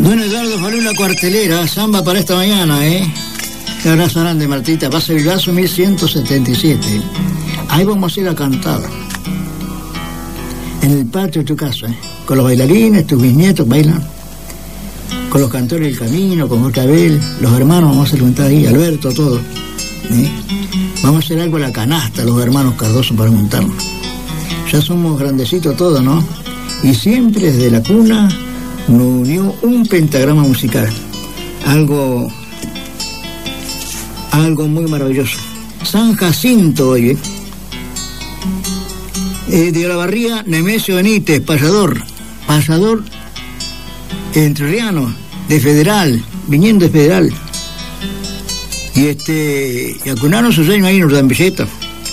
Don Eduardo Falú, la cuartelera, samba para esta mañana, ¿eh? Un abrazo grande, Martita. Pasa el vaso 1177. Ahí vamos a ir a cantar. En el patio de tu casa, ¿eh? Con los bailarines, tus bisnietos bailan. Con los cantores del camino, con Jorge Abel, los hermanos, vamos a juntar ahí, Alberto, todo. ¿Eh? Vamos a hacer algo a la canasta, los hermanos Cardoso, para montarnos. Ya somos grandecitos todos, ¿no? Y siempre desde la cuna nos unió un pentagrama musical. Algo muy maravilloso. San Jacinto, oye. De Olavarría, Nemesio Benítez, payador entrerriano, de Federal, viniendo de Federal. Y Acunano Suseño ahí en Urdambilleta.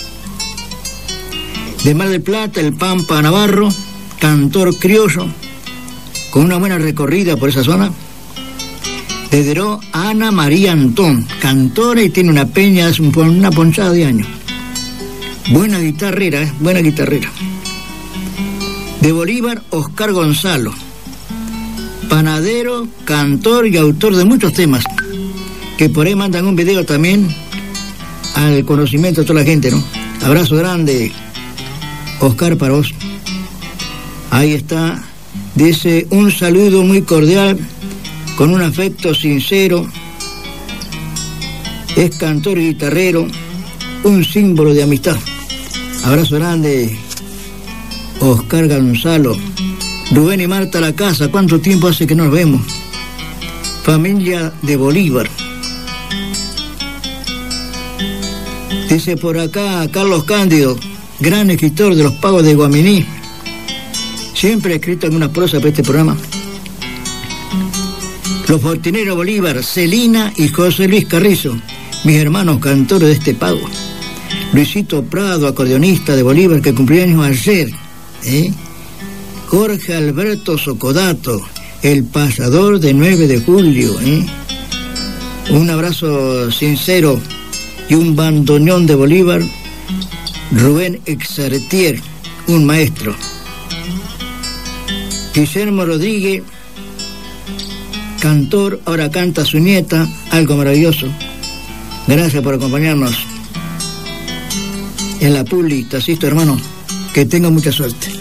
De Mar del Plata, el Pampa Navarro, cantor criollo, con una buena recorrida por esa zona. De Deró, Ana María Antón, cantora y tiene una peña hace una ponchada de años. Buena guitarrera, buena guitarrera. De Bolívar, Oscar Gonzalo, panadero, cantor y autor de muchos temas, que por ahí mandan un video también al conocimiento de toda la gente, ¿no? Abrazo grande, Oscar, para vos. Ahí está, dice, un saludo muy cordial, con un afecto sincero. Es cantor y guitarrero, un símbolo de amistad. Abrazo grande, Oscar Gonzalo. Rubén y Marta La Casa, ¿cuánto tiempo hace que nos vemos? Familia de Bolívar. Dice por acá Carlos Cándido, gran escritor de los pagos de Guaminí. Siempre ha escrito alguna prosa para este programa. Los Fortineros Bolívar, Celina y José Luis Carrizo, mis hermanos cantores de este pago. Luisito Prado, acordeonista de Bolívar, que cumplió años ayer. Jorge Alberto Socodato, el payador de 9 de julio. Un abrazo sincero y un bandoneón de Bolívar. Rubén Exartier, un maestro. Guillermo Rodríguez, cantor, ahora canta su nieta, algo maravilloso. Gracias por acompañarnos en la Publi, Tacisto, hermano. Que tenga mucha suerte.